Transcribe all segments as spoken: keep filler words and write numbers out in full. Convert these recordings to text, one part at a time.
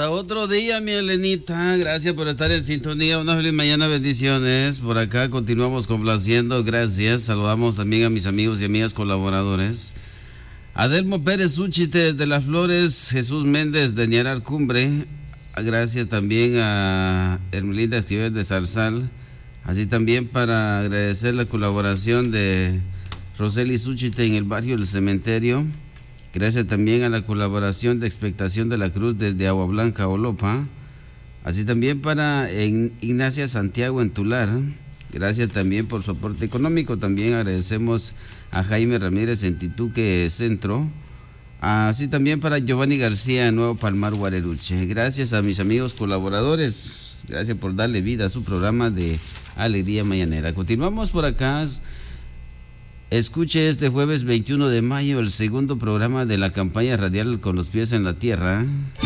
Hasta otro día, mi Elenita. Gracias por estar en sintonía. Una feliz mañana, bendiciones. Por acá continuamos complaciendo. Gracias. Saludamos también a mis amigos y amigas colaboradores. Adelmo Pérez Úchite de Las Flores, Jesús Méndez de Ñarar Cumbre. Gracias también a Hermelinda Esquivel de Zarzal. Así también para agradecer la colaboración de Roseli Úchite en el barrio El Cementerio. Gracias también a la colaboración de Expectación de la Cruz desde Agua Blanca, Olopa. Así también para Ignacia Santiago en Tular. Gracias también por su aporte económico. También agradecemos a Jaime Ramírez en Tituque Centro. Así también para Giovanni García en Nuevo Palmar, Guareruche. Gracias a mis amigos colaboradores. Gracias por darle vida a su programa de Alegría Mañanera. Continuamos por acá. Escuche este jueves veintiuno de mayo el segundo programa de la campaña radial Con los pies en la tierra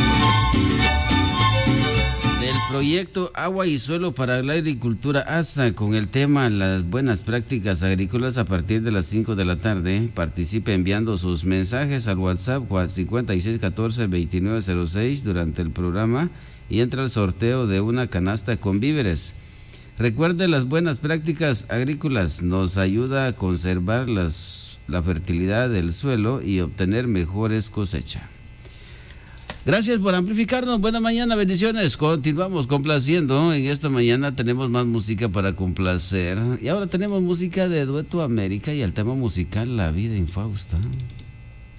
del proyecto Agua y Suelo para la Agricultura A S A, con el tema Las buenas prácticas agrícolas, a partir de las cinco de la tarde. Participe enviando sus mensajes al WhatsApp cincuenta y seis catorce veintinueve cero seis durante el programa y entra al sorteo de una canasta con víveres. Recuerde, las buenas prácticas agrícolas nos ayuda a conservar las, la fertilidad del suelo y obtener mejores cosechas. Gracias por amplificarnos. Buena mañana, bendiciones. Continuamos complaciendo. En esta mañana tenemos más música para complacer. Y ahora tenemos música de Dueto América y el tema musical La Vida Infausta.